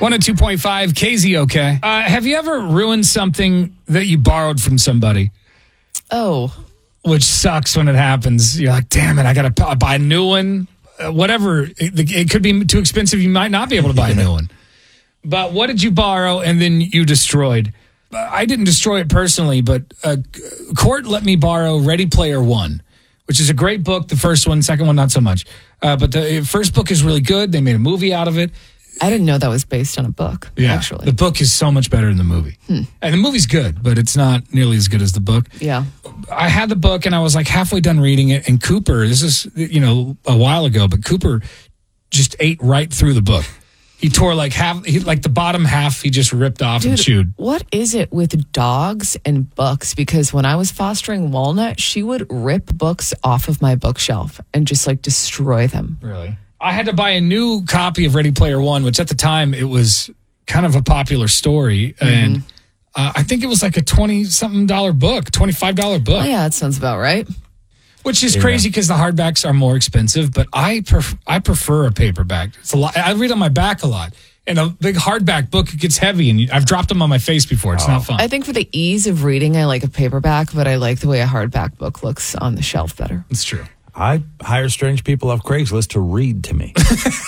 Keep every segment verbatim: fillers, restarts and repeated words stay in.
one oh two point five K Z O K. Uh, have you ever ruined something that you borrowed from somebody? Oh. Which sucks when it happens. You're like, damn it, I got to buy a new one. Uh, whatever. It, it could be too expensive. You might not be able to buy a new one. But what did you borrow and then you destroyed? Uh, I didn't destroy it personally, but uh, Court let me borrow Ready Player One, which is a great book. The first one, second one, not so much. Uh, but the first book is really good. They made a movie out of it. I didn't know that was based on a book, yeah, actually. The book is so much better than the movie. Hmm. And the movie's good, but it's not nearly as good as the book. Yeah. I had the book, and I was like halfway done reading it, and Cooper, this is, you know, a while ago, but Cooper just ate right through the book. He tore like half, he, like the bottom half, he just ripped off Dude, and chewed. What is it with dogs and books? Because when I was fostering Walnut, she would rip books off of my bookshelf and just like destroy them. Really? I had to buy a new copy of Ready Player One, which at the time it was kind of a popular story. Mm-hmm. And uh, I think it was like a twenty-something dollar book, twenty-five dollar book. Oh, yeah, that sounds about right. Which is yeah. crazy because the hardbacks are more expensive, but I pref- I prefer a paperback. It's a lot. I read on my back a lot. And a big hardback book, it gets heavy, and you, I've dropped them on my face before. It's oh. not fun. I think for the ease of reading, I like a paperback, but I like the way a hardback book looks on the shelf better. It's true. I hire strange people off Craigslist to read to me.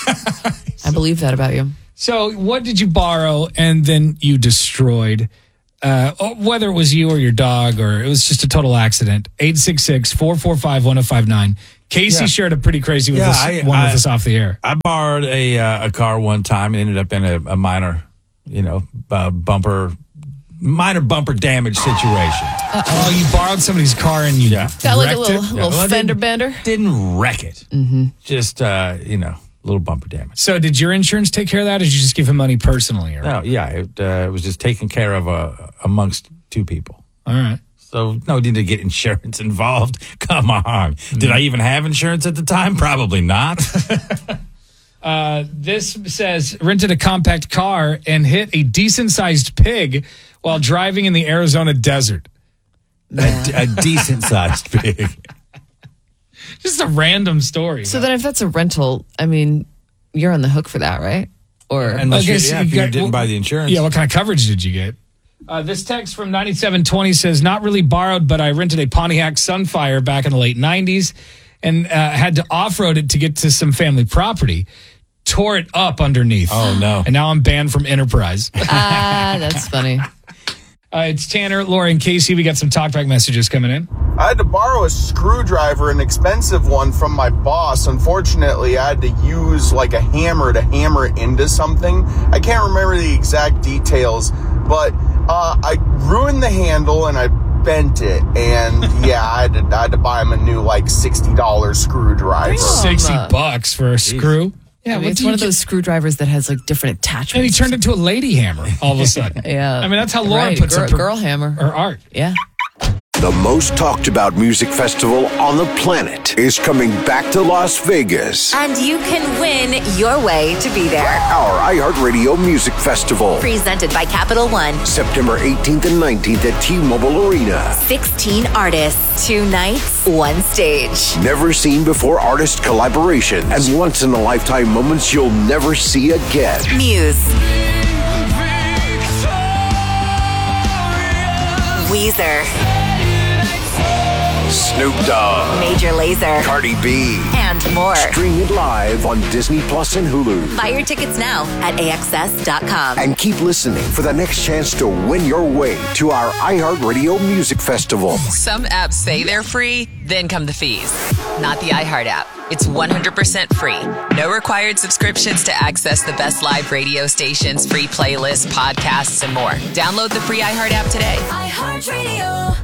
I believe that about you. So what did you borrow and then you destroyed? Uh, whether it was you or your dog or it was just a total accident. eight six six, four four five, one oh five nine. Casey yeah. shared a pretty crazy with yeah, us, I, one I, with us off the air. I borrowed a uh, a car one time and ended up in a, a minor, you know, uh, bumper, minor bumper damage situation. Uh-oh. Oh, you borrowed somebody's car and you yeah. got like a little, it? little yeah. well, fender bender? Didn't wreck it. Mm-hmm. Just, uh, you know, a little bumper damage. So did your insurance take care of that or did you just give him money personally? Or? No, yeah, it, uh, it was just taken care of uh, amongst two people. All right. So no need to get insurance involved. Come on. Mm. Did I even have insurance at the time? Probably not. uh, this says, rented a compact car and hit a decent-sized pig while driving in the Arizona desert. A, a decent-sized pig. Just a random story. So then if that's a rental, I mean, you're on the hook for that, right? Or Unless you, yeah, you, you got, didn't well, buy the insurance. Yeah, what kind of coverage did you get? Uh, this text from ninety-seven twenty says, not really borrowed, but I rented a Pontiac Sunfire back in the late nineties and uh, had to off-road it to get to some family property. Tore it up underneath. Oh, no. And now I'm banned from Enterprise. Ah, that's funny. Uh, it's Tanner, Laura, and Casey. We got some talkback messages coming in. I had to borrow a screwdriver, an expensive one, from my boss. Unfortunately, I had to use like a hammer to hammer it into something. I can't remember the exact details, but uh, I ruined the handle and I bent it. And yeah, I had to, I had to buy him a new like sixty dollars screwdriver. sixty bucks for a screw? Yeah, I mean, it's one of those screwdrivers that has like different attachments. And he turned into a lady hammer all of a sudden. Yeah. I mean, that's how Laura right. puts girl, up her, girl hammer. her art. Yeah. The most talked about music festival on the planet is coming back to Las Vegas. And you can win your way to be there. Our iHeartRadio Music Festival. Presented by Capital One. September eighteenth and nineteenth at T-Mobile Arena. sixteen artists, two nights, one stage. Never seen before artist collaborations and once-in-a-lifetime moments you'll never see again. Muse. Weezer. Snoop Dogg, Major Lazer, Cardi B, and more. Stream it live on Disney Plus and Hulu. Buy your tickets now at A X S dot com. And keep listening for the next chance to win your way to our iHeartRadio Music Festival. Some apps say they're free, then come the fees. Not the iHeart app. It's one hundred percent free. No required subscriptions to access the best live radio stations, free playlists, podcasts, and more. Download the free iHeart app today. iHeartRadio.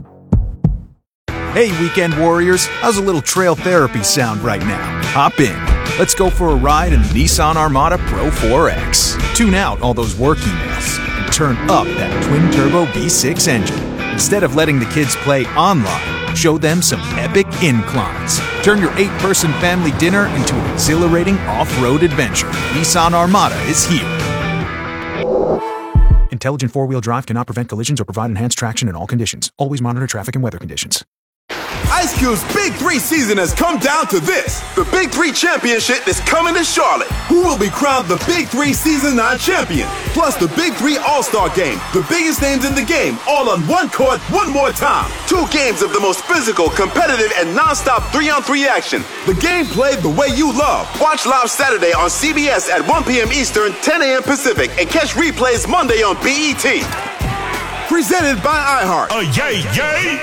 Hey, Weekend Warriors, how's a little trail therapy sound right now? Hop in. Let's go for a ride in the Nissan Armada Pro four X. Tune out all those work emails and turn up that twin-turbo V six engine. Instead of letting the kids play online, show them some epic inclines. Turn your eight-person family dinner into an exhilarating off-road adventure. Nissan Armada is here. Intelligent four-wheel drive cannot prevent collisions or provide enhanced traction in all conditions. Always monitor traffic and weather conditions. Ice Cube's Big Three season has come down to this. The Big Three Championship is coming to Charlotte. Who will be crowned the Big Three Season nine champion? Plus the Big Three All-Star Game. The biggest names in the game, all on one court, one more time. Two games of the most physical, competitive, and non-stop three-on-three action. The game played the way you love. Watch live Saturday on C B S at one p.m. Eastern, ten a.m. Pacific, and catch replays Monday on B E T. Presented by iHeart. Oh, yay, yay!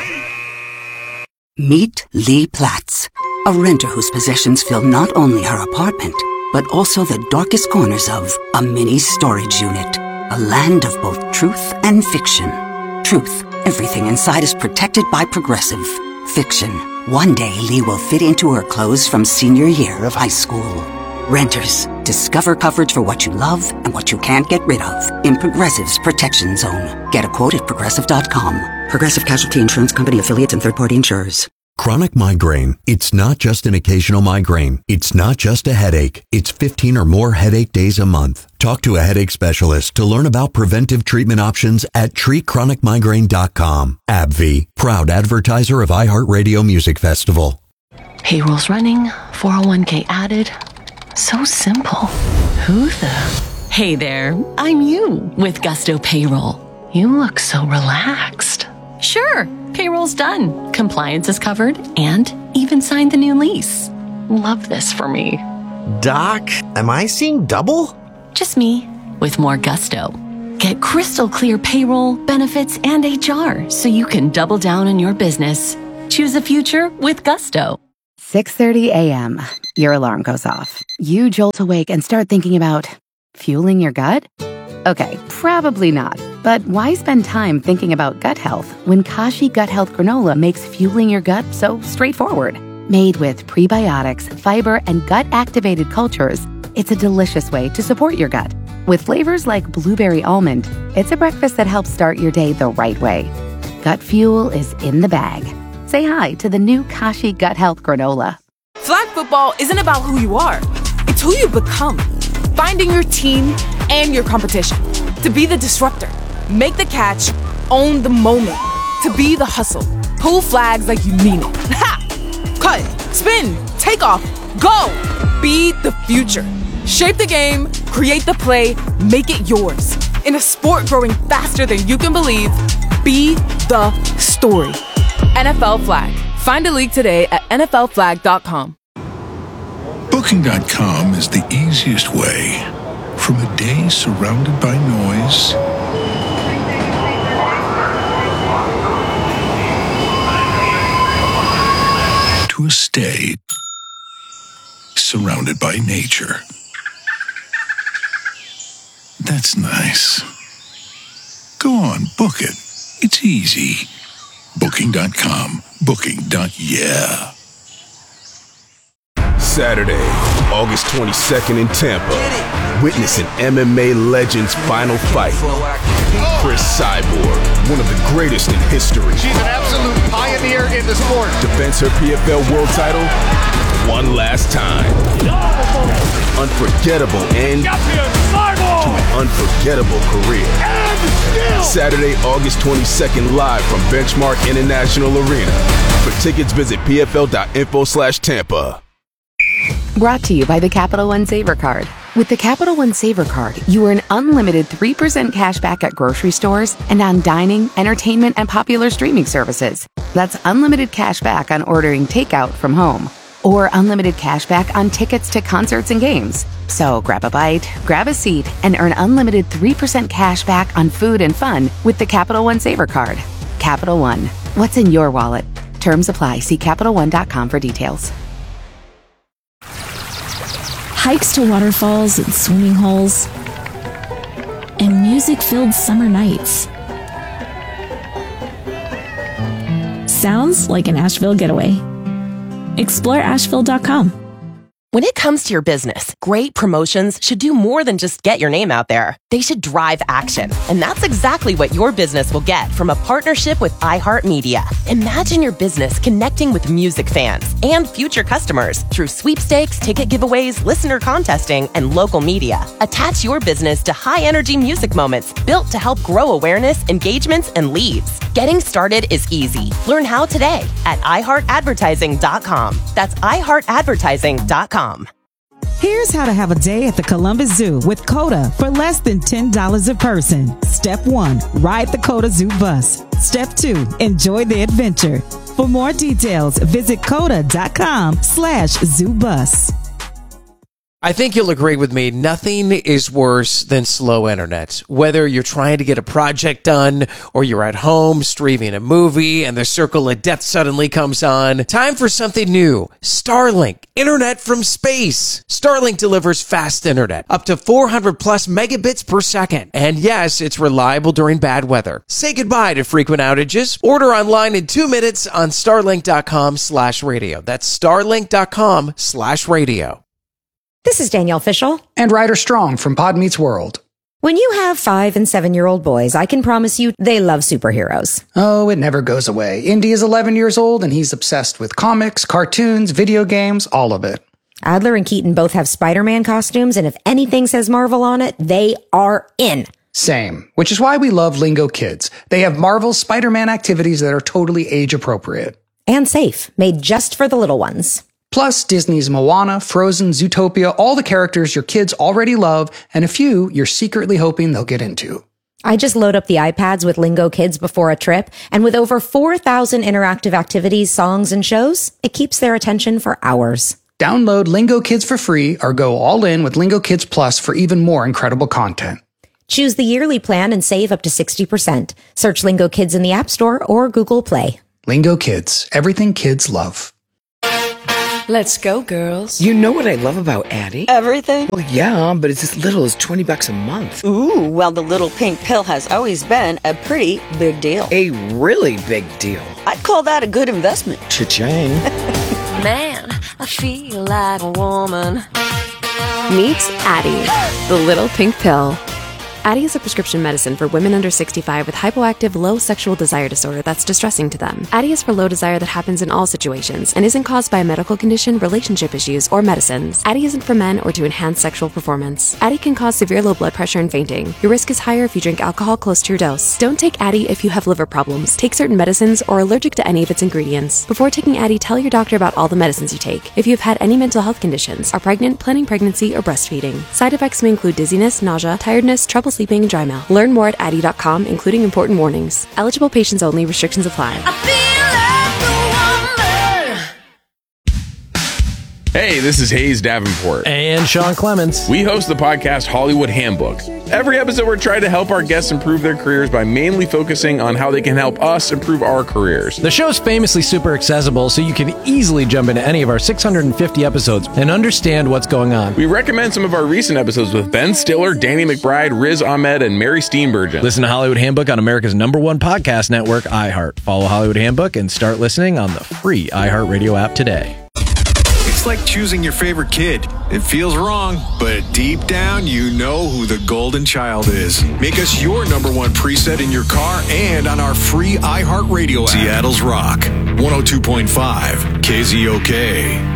Meet Lee Platts, a renter whose possessions fill not only her apartment, but also the darkest corners of a mini storage unit. A land of both truth and fiction. Truth, everything inside is protected by Progressive. Fiction, one day Lee will fit into her clothes from senior year of high school. Renters, discover coverage for what you love and what you can't get rid of in Progressive's Protection Zone. Get a quote at Progressive dot com. Progressive Casualty Insurance Company affiliates and third-party insurers. Chronic migraine. It's not just an occasional migraine. It's not just a headache. It's fifteen or more headache days a month. Talk to a headache specialist to learn about preventive treatment options at treat chronic migraine dot com. AbbVie, proud advertiser of iHeartRadio Music Festival. Payroll's running, four oh one k added. So simple. Who the? Hey there, I'm you with Gusto Payroll. You look so relaxed. Sure, payroll's done. Compliance is covered and even signed the new lease. Love this for me. Doc, am I seeing double? Just me with more gusto. Get crystal clear payroll, benefits, and H R so you can double down on your business. Choose a future with Gusto. six thirty a.m. Your alarm goes off. You jolt awake and start thinking about fueling your gut? Okay, probably not. But why spend time thinking about gut health when Kashi Gut Health Granola makes fueling your gut so straightforward? Made with prebiotics, fiber, and gut-activated cultures, it's a delicious way to support your gut. With flavors like blueberry almond, it's a breakfast that helps start your day the right way. Gut fuel is in the bag. Say hi to the new Kashi Gut Health Granola. Flag football isn't about who you are. It's who you become. Finding your team and your competition. To be the disruptor. Make the catch. Own the moment. To be the hustle. Pull flags like you mean it. Ha! Cut. Spin. Take off. Go! Be the future. Shape the game. Create the play. Make it yours. In a sport growing faster than you can believe, be the story. N F L Flag. Find a league today at N F L flag dot com. Booking dot com is the easiest way. From a day surrounded by noise to a stay surrounded by nature. That's nice. Go on, book it. It's easy. Booking dot com. Booking. Yeah. Saturday, August twenty-second in Tampa. Witness an M M A legend's final fight. Chris Cyborg, one of the greatest in history. She's an absolute pioneer in the sport. Defends her P F L world title one last time. Unforgettable end to an unforgettable career. Saturday, August twenty-second, live from Benchmark International Arena. For tickets, visit P F L dot info slash Tampa. Brought to you by the Capital One Saver Card. With the Capital One Saver Card, you earn unlimited three percent cash back at grocery stores and on dining, entertainment, and popular streaming services. That's unlimited cash back on ordering takeout from home. Or unlimited cash back on tickets to concerts and games. So grab a bite, grab a seat, and earn unlimited three percent cash back on food and fun with the Capital One Saver Card. Capital One. What's in your wallet? Terms apply. See Capital One dot com for details. Hikes to waterfalls and swimming holes, and music-filled summer nights. Sounds like an Asheville getaway. Explore Asheville dot com. When it comes to your business, great promotions should do more than just get your name out there. They should drive action. And that's exactly what your business will get from a partnership with iHeartMedia. Imagine your business connecting with music fans and future customers through sweepstakes, ticket giveaways, listener contesting, and local media. Attach your business to high-energy music moments built to help grow awareness, engagements, and leads. Getting started is easy. Learn how today at i heart advertising dot com. That's i heart advertising dot com. Here's how to have a day at the Columbus Zoo with CODA for less than ten dollars a person. Step one, ride the CODA Zoo bus. Step two, enjoy the adventure. For more details, visit coda.com slash zoo bus. I think you'll agree with me, nothing is worse than slow internet. Whether you're trying to get a project done or you're at home streaming a movie and the circle of death suddenly comes on, time for something new. Starlink, internet from space. Starlink delivers fast internet, up to four hundred plus megabits per second. And yes, it's reliable during bad weather. Say goodbye to frequent outages. Order online in two minutes on starlink.com slash radio. That's starlink.com slash radio. This is Danielle Fishel. And Ryder Strong from Pod Meets World. When you have five and seven-year-old boys, I can promise you they love superheroes. Oh, it never goes away. Indy is eleven years old, and he's obsessed with comics, cartoons, video games, all of it. Adler and Keaton both have Spider-Man costumes, and if anything says Marvel on it, they are in. Same, which is why we love Lingo Kids. They have Marvel's Spider-Man activities that are totally age-appropriate. And safe, made just for the little ones. Plus, Disney's Moana, Frozen, Zootopia, all the characters your kids already love, and a few you're secretly hoping they'll get into. I just load up the iPads with Lingo Kids before a trip, and with over four thousand interactive activities, songs, and shows, it keeps their attention for hours. Download Lingo Kids for free or go all in with Lingo Kids Plus for even more incredible content. Choose the yearly plan and save up to sixty percent. Search Lingo Kids in the App Store or Google Play. Lingo Kids, everything kids love. Let's go, girls. You know what I love about Addie? Everything? Well, yeah, but it's as little as twenty bucks a month. Ooh, well, the little pink pill has always been a pretty big deal. A really big deal. I'd call that a good investment. Cha-ching. Man, I feel like a woman. Meet Addie, the little pink pill. Addie is a prescription medicine for women under sixty-five with hypoactive low sexual desire disorder that's distressing to them. Addie is for low desire that happens in all situations and isn't caused by a medical condition, relationship issues, or medicines. Addie isn't for men or to enhance sexual performance. Addie can cause severe low blood pressure and fainting. Your risk is higher if you drink alcohol close to your dose. Don't take Addie if you have liver problems, take certain medicines, or are allergic to any of its ingredients. Before taking Addie, tell your doctor about all the medicines you take. If you've had any mental health conditions, are pregnant, planning pregnancy, or breastfeeding. Side effects may include dizziness, nausea, tiredness, trouble sleeping, and dry mouth. Learn more at addie dot com, including important warnings. Eligible patients only. Restrictions apply. Hey, this is Hayes Davenport. And Sean Clements. We host the podcast Hollywood Handbook. Every episode, we're trying to help our guests improve their careers by mainly focusing on how they can help us improve our careers. The show's famously super accessible, so you can easily jump into any of our six hundred fifty episodes and understand what's going on. We recommend some of our recent episodes with Ben Stiller, Danny McBride, Riz Ahmed, and Mary Steenburgen. Listen to Hollywood Handbook on America's number one podcast network, iHeart. Follow Hollywood Handbook and start listening on the free iHeartRadio app today. It's like choosing your favorite kid. It feels wrong, but deep down, you know who the golden child is. Make us your number one preset in your car and on our free iHeartRadio app. Seattle's Rock, one oh two point five K Z O K.